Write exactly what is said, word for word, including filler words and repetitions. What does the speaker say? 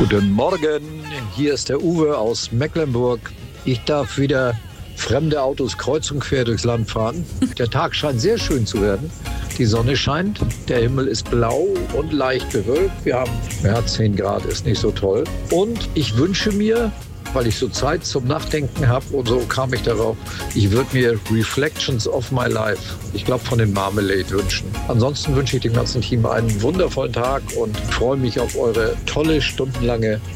Guten Morgen, hier ist der Uwe aus Mecklenburg. Ich darf wieder fremde Autos kreuz und quer durchs Land fahren. Der Tag scheint sehr schön zu werden. Die Sonne scheint, der Himmel ist blau und leicht bewölkt. Wir haben ja, zehn Grad, ist nicht so toll. Und ich wünsche mir, weil ich so Zeit zum Nachdenken habe und so kam ich darauf, ich würde mir Reflections of My Life, ich glaube von den Marmalade wünschen. Ansonsten wünsche ich dem ganzen Team einen wundervollen Tag und freue mich auf eure tolle, stundenlange